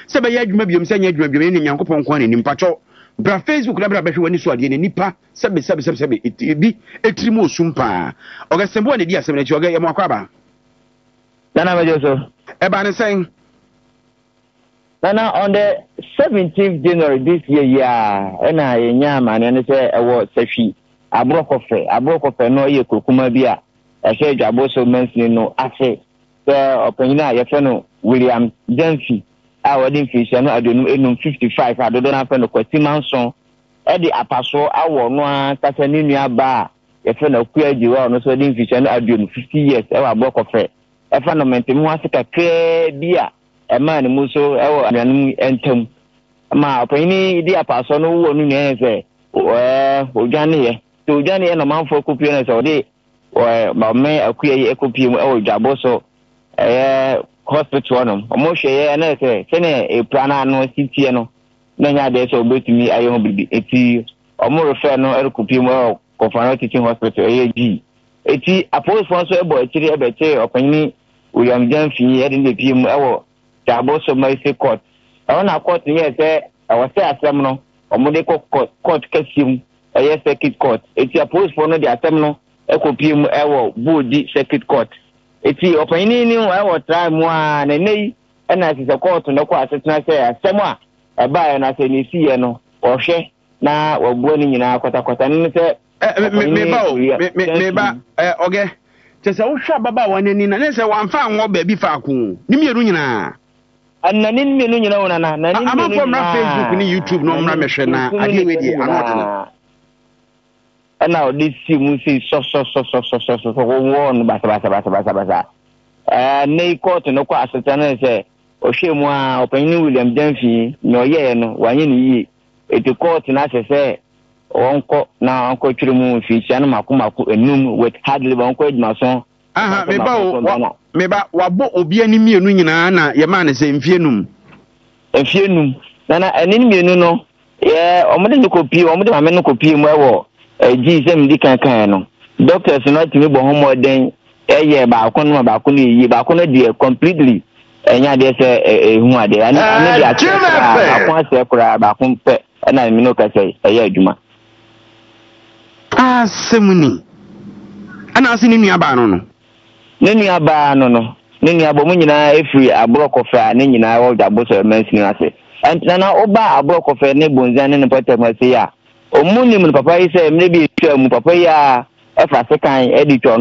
se be ya adwuma biom se nya adwuma biom ni Nyankopɔn ko ani mpacho bra Facebook na bra behwe wani so ade ne nipa sebe bi etrimu osumpa ogasembo ne di asem na chi oga yemo akwaba Nana Majoso eba ne sen Nana on the 17th January this year ena yenya mane ne se ewo sahwi abrokofe no ye kokuma bia ehwe dwaboso mensini no ase so opanyina ye fe no William Jenfi a wadi mfisha no adonu enum 55 adodo na fe no kwatimanson e di apaso awo no akasa ni nua ba ye fe no kuajiwa no so di mfisha no adonu 50 years e wa abrokofe e fa no mentemu asika kre bia e ma ne mu so e wo anuanum entam ma opanyini di apaso no wo no nua se odwane ye to odwane ye no manfo kopie na se odi ba me akuye ekopie mu e wo dwaboso hospital no omo hweye na se kene e plana no sitie no na nya de so betumi ayo bibi eti omo refer no erukopie mu Kofano Teaching Hospital AG eti apos sponsor ebo etiri ebete opanyini William Jenfi edi ne pie mu ewo Dwaboso Mercy Court na court ye se awase asem no omo de court kasim eye circuit court eti apos for no de asem no ekopie mu ewo Bodi Circuit Court eti opanyini ni ewo try mu a na nei na sise court no kwa asetena se asem a eba na se ni siye no ohwe na wabuo ni nyina kwata ni se meba oge tese wo hwa baba wanani na se wamfa anwo ba bi fa ko ni mieru nyina anani ni mieru nyina wona na nani ama for na Facebook ni YouTube no mra mehwe na ade we di anot no ana odi si mu si so wo no basa nei court no kwa asetana se ohwe mu a opanyini William Jenfi no ye no wanye ni yi eti court na se onko na onko twirimu ficha na makomako enum with hardly onko edmason meba wabo obi ani mienu nyina na ye ma ne se mfienum na enini mienu no ye omode ne kopi omode mame ne kopi mu ewo gisem di kan no doctors no timi bo homoden eye ba kono yi ba kono die completely enya de se ehu ade ani de akira akon se kura ba kon pe na mi no ka se eye adwuma semuni ana asini nua ba no no ne nua bo mu nyina efiri abrokofa ne nyina wo Dwaboso mensini ase na oba abrokofa ne bonzan ne potemase ya omuni mu papa yi se mre bi twa mu papa ya efa sekan editwa